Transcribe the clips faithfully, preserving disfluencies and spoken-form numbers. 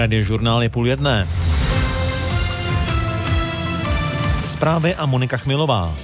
Radiožurnál je půl jedné. Zprávy a Monika Chmilová.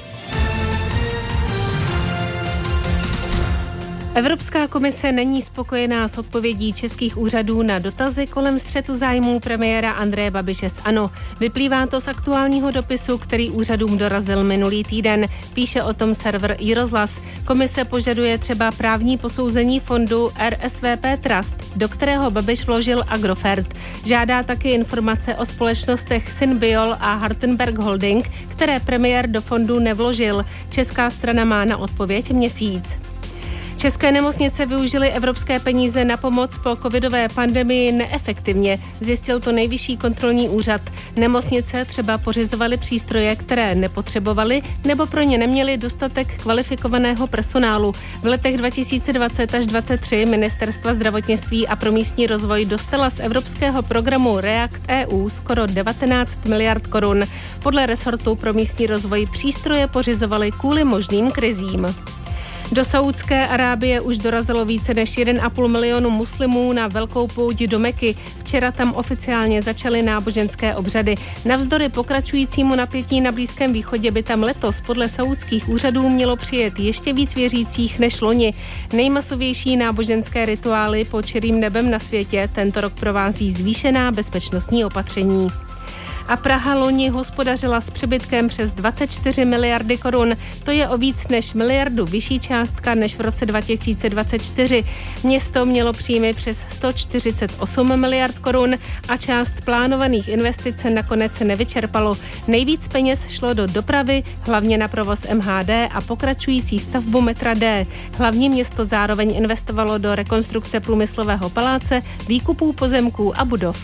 Evropská komise není spokojená s odpovědí českých úřadů na dotazy kolem střetu zájmů premiéra Andreje Babiše z ANO. Vyplývá to z aktuálního dopisu, který úřadům dorazil minulý týden. Píše o tom server iRozhlas. Komise požaduje třeba právní posouzení fondu R S V P Trust, do kterého Babiš vložil Agrofert. Žádá taky informace o společnostech Synbiol a Hartenberg Holding, které premiér do fondu nevložil. Česká strana má na odpověď měsíc. České nemocnice využily evropské peníze na pomoc po covidové pandemii neefektivně, zjistil to Nejvyšší kontrolní úřad. Nemocnice třeba pořizovaly přístroje, které nepotřebovaly, nebo pro ně neměly dostatek kvalifikovaného personálu. V letech dva tisíce dvacet až dvacet tři Ministerstva zdravotnictví a pro místní rozvoj dostala z evropského programu React E U skoro devatenáct miliard korun. Podle resortu pro místní rozvoj přístroje pořizovaly kvůli možným krizím. Do Saúdské Arábie už dorazilo více než jeden a půl milionu muslimů na velkou pouť do Meky. Včera tam oficiálně začaly náboženské obřady. Navzdory pokračujícímu napětí na Blízkém východě by tam letos podle saúdských úřadů mělo přijet ještě víc věřících než loni. Nejmasovější náboženské rituály pod čirým nebem na světě tento rok provází zvýšená bezpečnostní opatření. A Praha loni hospodařila s přebytkem přes dvacet čtyři miliardy korun. To je o víc než miliardu vyšší částka než v roce dva tisíce dvacet čtyři. Město mělo příjmy přes sto čtyřicet osm miliard korun a část plánovaných investic nakonec nevyčerpalo. Nejvíc peněz šlo do dopravy, hlavně na provoz M H D a pokračující stavbu metra D. Hlavní město zároveň investovalo do rekonstrukce průmyslového paláce, výkupů pozemků a budov.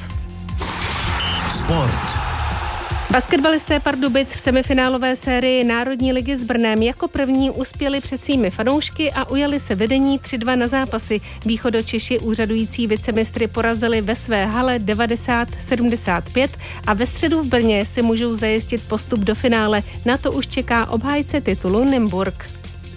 Sport. Basketbalisté Pardubic v semifinálové sérii Národní ligy s Brnem jako první uspěli před svými fanoušky a ujali se vedení tři dva na zápasy. Východočeši úřadující vicemistry porazili ve své hale devadesát sedmdesát pět a ve středu v Brně si můžou zajistit postup do finále. Na to už čeká obhájce titulu Nymburk.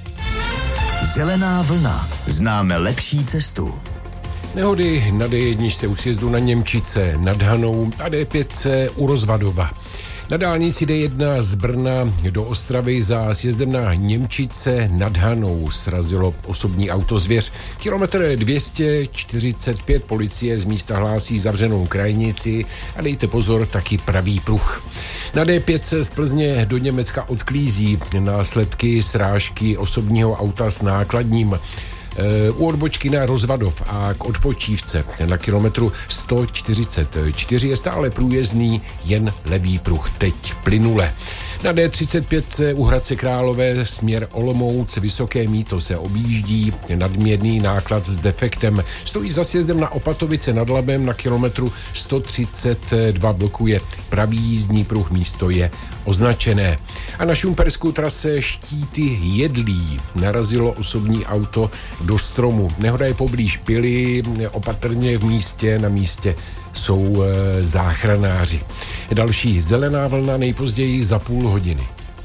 Zelená vlna. Známe lepší cestu. Nehody na D jedna u sjezdu na Němčice nad Hanou a D pět u Rozvadova. Na dálnici D jedna z Brna do Ostravy za sjezdem na Němčice nad Hanou srazilo osobní auto zvěř. Kilometr dvě stě čtyřicet pět, policie z místa hlásí zavřenou krajnici a dejte pozor, taky pravý pruh. Na D pět se z Plzně do Německa odklízí následky srážky osobního auta s nákladním. U odbočky na Rozvadov a k odpočívce na kilometru sto čtyřicet čtyři je stále průjezdný jen levý pruh, teď plynule. Na D třicet pět se u Hradce Králové směr Olomouc Vysoké Mýto se objíždí nadměrný náklad s defektem. Stojí za sjezdem na Opatovice nad Labem na kilometru sto třicet dva, blokuje pravý jízdní pruh, místo je označené. A na šumperskou trase Štíty Jedlí narazilo osobní auto do stromu. Nehoda je poblíž Pily, opatrně v místě, na místě jsou e, záchranáři. Další zelená vlna nejpozději za půl hodiny.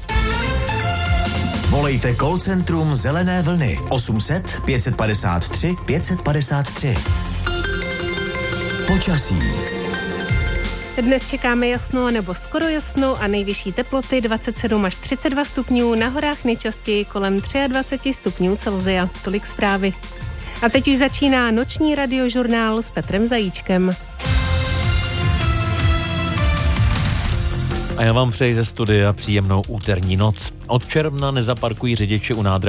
Volejte call centrum Zelené vlny osm set pět padesát tři pět padesát tři. Počasí. Dnes čekáme jasno nebo skoro jasno a nejvyšší teploty dvacet sedm až třicet dva stupňů, na horách nejčastěji kolem dvacet tři stupňů Celsia. Tolik zprávy. A teď už začíná noční radiožurnál s Petrem Zajíčkem. A já vám přeji ze studia příjemnou úterní noc. Od června nezaparkují řidiči u nádraží